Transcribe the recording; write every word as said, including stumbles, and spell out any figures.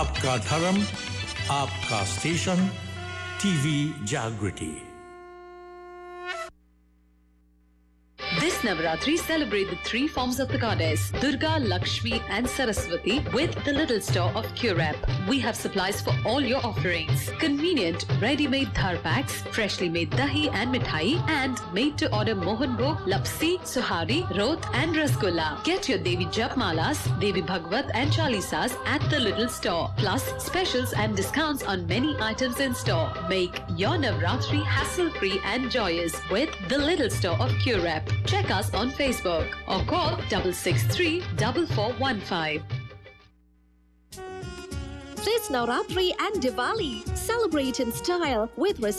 आपका धर्म, आपका स्टेशन, टीवी जागृति। This Navratri, celebrate the three forms of the goddess, Durga, Lakshmi and Saraswati with the Little Store of Curep. We have supplies for all your offerings. Convenient, ready-made dhar packs, freshly made dahi and mithai and made-to-order mohan bhog, lapsi, suhari, rot and rasgulla. Get your Devi Japmalas, Devi Bhagwat and Chalisas at the Little Store. Plus, specials and discounts on many items in store. Make your Navratri hassle-free and joyous with the Little Store of Curep. Check us on Facebook or call double six three four four one five. This Navratri and Diwali, celebrate in style with